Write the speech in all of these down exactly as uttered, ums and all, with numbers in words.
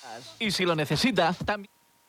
Y si lo necesita, también...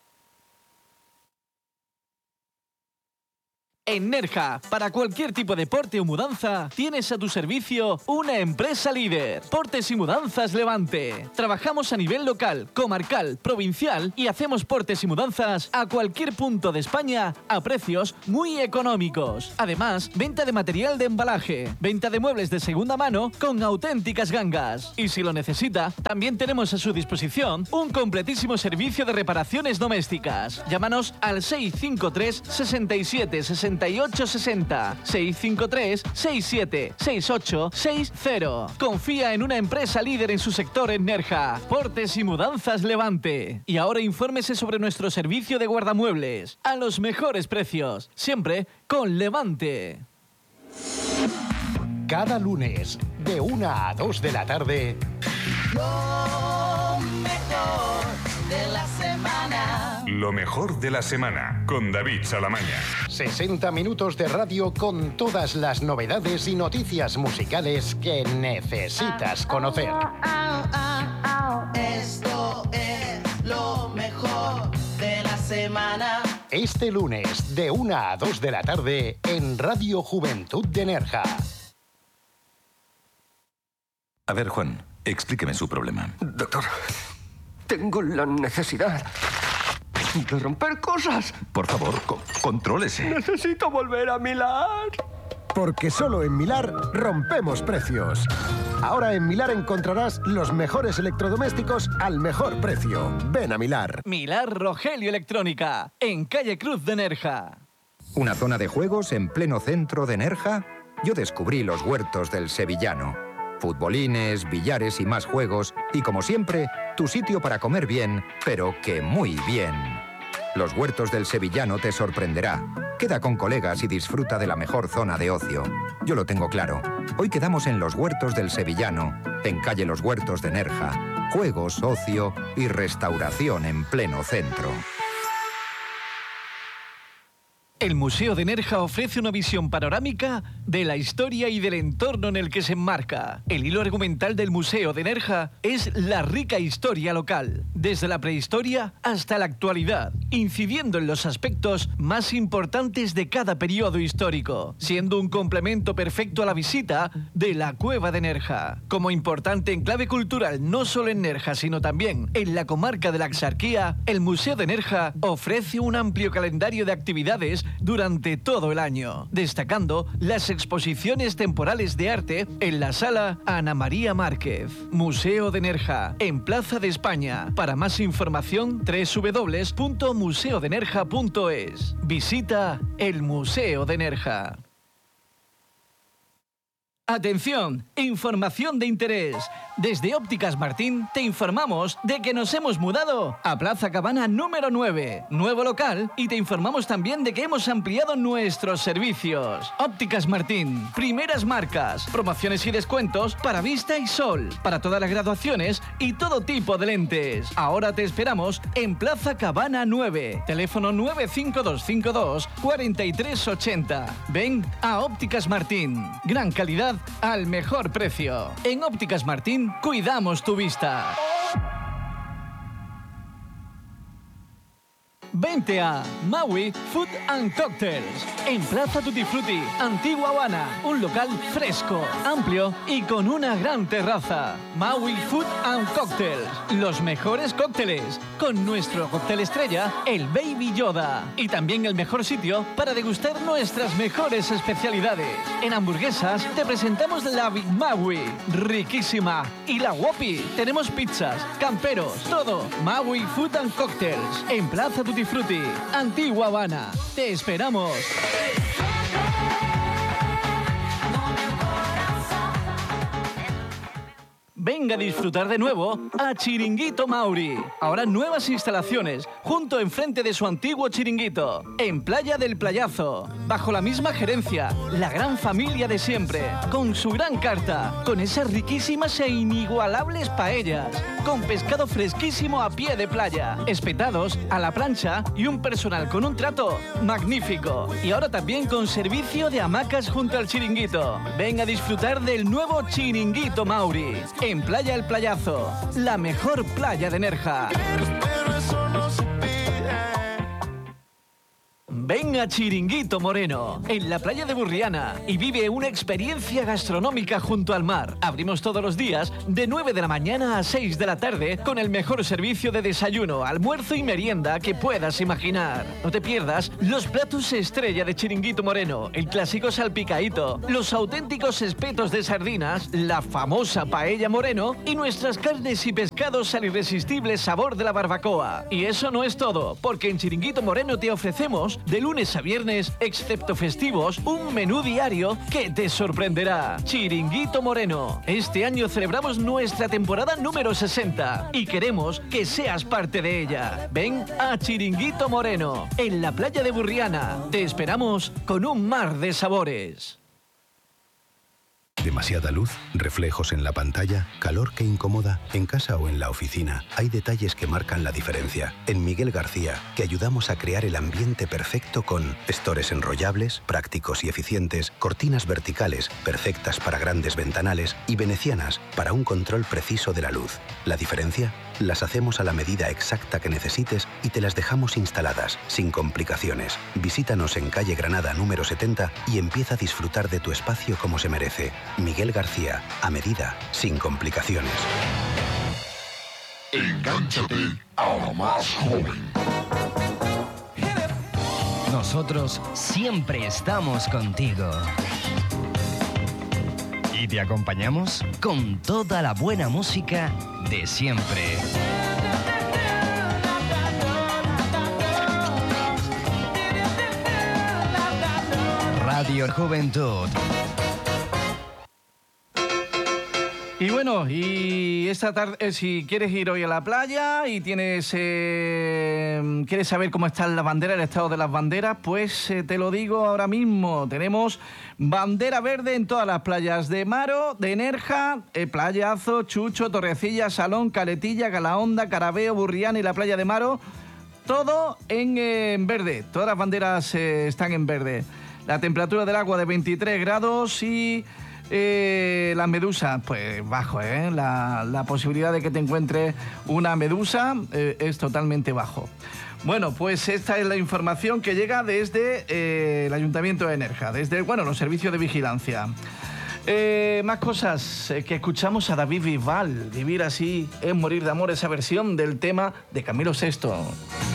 En Nerja, para cualquier tipo de porte o mudanza, tienes a tu servicio una empresa líder. Portes y Mudanzas Levante. Trabajamos a nivel local, comarcal, provincial y hacemos portes y mudanzas a cualquier punto de España a precios muy económicos. Además, venta de material de embalaje, venta de muebles de segunda mano con auténticas gangas. Y si lo necesita, también tenemos a su disposición un completísimo servicio de reparaciones domésticas. Llámanos al seis cinco tres, seis siete, seis ocho seis cero, seis cinco tres, seis siete, seis ocho seis cero. Confía en una empresa líder en su sector en Nerja. Portes y Mudanzas Levante. Y ahora infórmese sobre nuestro servicio de guardamuebles a los mejores precios, siempre con Levante. Cada lunes, de una a dos de la tarde, lo mejor de la semana. Lo mejor de la semana, con David Salamaña. sesenta minutos de radio con todas las novedades y noticias musicales que necesitas conocer. Esto es lo mejor de la semana. Este lunes, de una a dos de la tarde, en Radio Juventud de Nerja. A ver, Juan, explíqueme su problema. Doctor, tengo la necesidad de romper cosas. Por favor, co- contrólese. Necesito volver a Milán. Porque solo en Milar rompemos precios. Ahora en Milar encontrarás los mejores electrodomésticos al mejor precio. Ven a Milar. Milar Rogelio Electrónica, en calle Cruz de Nerja. ¿Una zona de juegos en pleno centro de Nerja? Yo descubrí los huertos del Sevillano. Futbolines, billares y más juegos. Y como siempre, tu sitio para comer bien, pero que muy bien. Los huertos del Sevillano te sorprenderá. Queda con colegas y disfruta de la mejor zona de ocio. Yo lo tengo claro. Hoy quedamos en los huertos del Sevillano, en calle Los Huertos de Nerja. Juegos, ocio y restauración en pleno centro. El Museo de Nerja ofrece una visión panorámica de la historia y del entorno en el que se enmarca. El hilo argumental del Museo de Nerja es la rica historia local, desde la prehistoria hasta la actualidad, incidiendo en los aspectos más importantes de cada periodo histórico, siendo un complemento perfecto a la visita de la Cueva de Nerja. Como importante enclave cultural no solo en Nerja, sino también en la comarca de la Axarquía, el Museo de Nerja ofrece un amplio calendario de actividades durante todo el año, destacando las exposiciones temporales de arte en la Sala Ana María Márquez. Museo de Nerja, en Plaza de España. Para más información, doble u doble u doble u punto museo de nerja punto es. Visita el Museo de Nerja. Atención, información de interés. Desde Ópticas Martín te informamos de que nos hemos mudado a Plaza Cabana número nueve, nuevo local, y te informamos también de que hemos ampliado nuestros servicios. Ópticas Martín, primeras marcas, promociones y descuentos para vista y sol, para todas las graduaciones y todo tipo de lentes. Ahora te esperamos en Plaza Cabana nueve, teléfono nueve cinco dos cinco dos, cuatro tres ocho cero. Ven a Ópticas Martín, gran calidad al mejor precio. En Ópticas Martín cuidamos tu vista. Vente a Maui Food and Cocktails, en Plaza Tutti Frutti, Antigua Habana. Un local fresco, amplio y con una gran terraza. Maui Food and Cocktails, los mejores cócteles, con nuestro cóctel estrella, el Baby Yoda. Y también el mejor sitio para degustar nuestras mejores especialidades. En hamburguesas te presentamos la Big Maui, riquísima. Y la Whoppi, tenemos pizzas, camperos, todo. Maui Food and Cocktails, en Plaza Tutti Frutti, Antigua Habana. Te esperamos. Venga a disfrutar de nuevo a Chiringuito Mauri. Ahora nuevas instalaciones, junto enfrente de su antiguo chiringuito, en Playa del Playazo. Bajo la misma gerencia, la gran familia de siempre, con su gran carta, con esas riquísimas e inigualables paellas. con pescado fresquísimo a pie de playa, espetados, a la plancha y un personal con un trato magnífico. Y ahora también con servicio de hamacas junto al chiringuito. Ven a disfrutar del nuevo Chiringuito Mauri, en Playa El Playazo, la mejor playa de Nerja. Ven a Chiringuito Moreno, en la playa de Burriana, y vive una experiencia gastronómica junto al mar. Abrimos todos los días de nueve de la mañana a seis de la tarde con el mejor servicio de desayuno, almuerzo y merienda que puedas imaginar. No te pierdas los platos estrella de Chiringuito Moreno, el clásico salpicadito, los auténticos espetos de sardinas, la famosa paella Moreno y nuestras carnes y pescados al irresistible sabor de la barbacoa. Y eso no es todo, porque en Chiringuito Moreno te ofrecemos de lunes a viernes, excepto festivos, un menú diario que te sorprenderá. Chiringuito Moreno. Este año celebramos nuestra temporada número sesenta y queremos que seas parte de ella. Ven a Chiringuito Moreno, en la playa de Burriana. Te esperamos con un mar de sabores. Demasiada luz, reflejos en la pantalla, calor que incomoda, en casa o en la oficina. Hay detalles que marcan la diferencia. En Miguel García, te ayudamos a crear el ambiente perfecto con estores enrollables, prácticos y eficientes, cortinas verticales, perfectas para grandes ventanales y venecianas para un control preciso de la luz. ¿La diferencia? Las hacemos a la medida exacta que necesites y te las dejamos instaladas, sin complicaciones. Visítanos en calle Granada número setenta y empieza a disfrutar de tu espacio como se merece. Miguel García, a medida, sin complicaciones. Engánchate a lo más joven. Nosotros siempre estamos contigo. Y te acompañamos con toda la buena música de siempre. Radio Juventud. Y bueno, y esta tarde, eh, si quieres ir hoy a la playa y tienes eh, quieres saber cómo están las banderas, el estado de las banderas, pues eh, te lo digo ahora mismo. Tenemos bandera verde en todas las playas de Maro, de Nerja, eh, Playazo, Chucho, Torrecilla, Salón, Caletilla, Calahonda, Carabeo, Burriana y la playa de Maro. Todo en, eh, en verde, todas las banderas eh, están en verde. La temperatura del agua de veintitrés grados y... Eh, las medusas, pues bajo, ¿eh? La, la posibilidad de que te encuentres una medusa eh, es totalmente bajo. Bueno, pues esta es la información que llega desde eh, el Ayuntamiento de Nerja, desde, bueno, los servicios de vigilancia. Eh, más cosas eh, que escuchamos a David Bisbal. Vivir así es morir de amor, esa versión del tema de Camilo sexto.